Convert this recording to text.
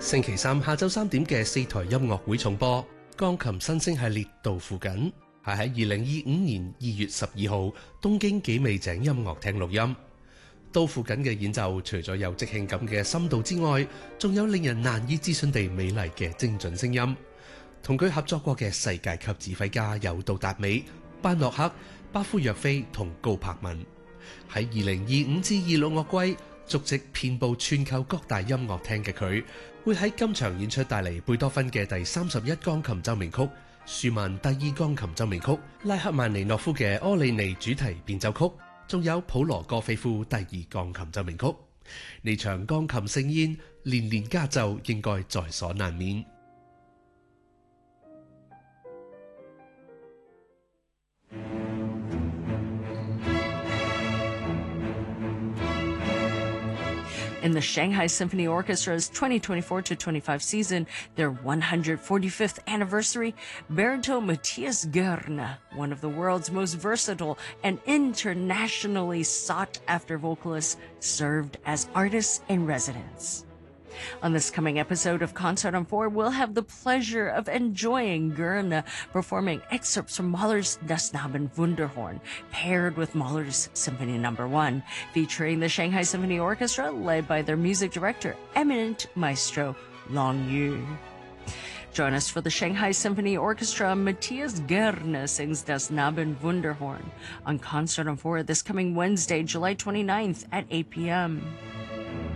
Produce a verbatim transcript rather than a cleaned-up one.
星期三下晝三點嘅四台音樂會重播，鋼琴新星系列到附近，係喺二零二五年二月十二號東京紀美井音樂廳錄音。到附近嘅演奏，除咗有即興感嘅深度之外，仲有令人難以置信地美麗嘅精準聲音。同佢合作過嘅世界級指揮家有杜達美、班諾克、巴夫若菲同高柏文。喺二零二五至二六樂季，足跡遍佈全球各大音樂廳嘅佢，會喺今場演出帶嚟貝多芬嘅第三十一鋼琴奏鳴曲、舒曼第二鋼琴奏鳴曲、拉赫曼尼諾夫嘅柯里尼主題變奏曲，仲有普羅戈菲夫第二鋼琴奏鳴曲。呢場鋼琴盛宴，連連佳奏應該在所難免。 In the Shanghai Symphony Orchestra's twenty twenty-four to twenty-five season, their one hundred forty-fifth anniversary, baritone Matthias Görner, one of the world's most versatile and internationally sought-after vocalists, served as artist in residence. On this coming episode of Concert on Four, we'll have the pleasure of enjoying Görner performing excerpts from Mahler's Das Knaben Wunderhorn, paired with Mahler's Symphony Number One, featuring the Shanghai Symphony Orchestra, led by their music director, eminent maestro Long Yu. Join us for the Shanghai Symphony Orchestra. Matthias Görner sings Das Knaben Wunderhorn on Concert on Four this coming Wednesday, July twenty-ninth at eight p.m.